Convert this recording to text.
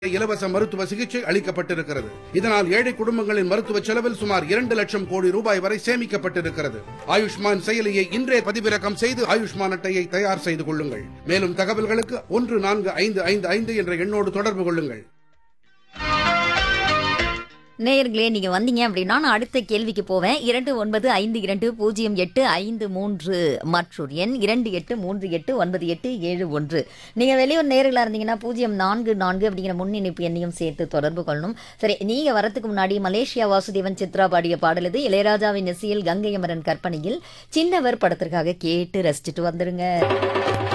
இலவச மருத்துவ சிகிச்சை அளிக்கப்பட்டிருக்கிறது. இதனால் ஏழை குடும்பங்களின் மருத்துவ செலவில் சுமார் 2 லட்சம் கோடி ரூபாய் வரை சேமிக்கப்பட்டிருக்கிறது. ஆயுஷ்மான் செயலியை இன்றே பதிவிறக்கம் செய்து ஆயுஷ்மான் அட்டையை தயார் செய்து கொள்ளுங்கள். மேலும் தகவல்களுக்கு 14555 என்ற எண்ணோடு தொடர்பு கொள்ளுங்கள். நேயர்களே, நீங்க வந்தீங்க அப்படின்னா நான் அடுத்த கேள்விக்கு போவேன். 29520853 மற்றொரு எண் 28389871. நீங்க வெளியூர் நேயர்களா இருந்தீங்கன்னா 044 அப்படிங்கிற முன்னிணைப்பு எண்ணையும் சேர்த்து தொடர்பு கொள்ளணும். சரி, நீங்க வரத்துக்கு முன்னாடி மலேசியா வாசுதேவன் சித்ரா பாடிய பாடல் இது. இளையராஜாவின் இசையில் கங்கை அமரன் கற்பனையில் சின்னவர் படத்திற்காக கேட்டு ரசிச்சுட்டு வந்துருங்க.